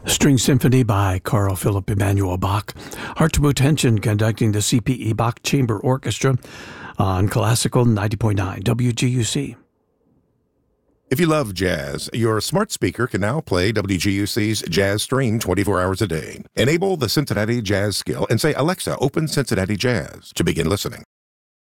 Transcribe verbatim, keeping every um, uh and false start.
String Symphony by Carl Philipp Emanuel Bach. Hartmut Tension conducting the C P E Bach Chamber Orchestra on Classical ninety point nine W G U C. If you love jazz, your smart speaker can now play W G U C's Jazz Stream twenty-four hours a day. Enable the Cincinnati Jazz skill and say, "Alexa, open Cincinnati Jazz" to begin listening.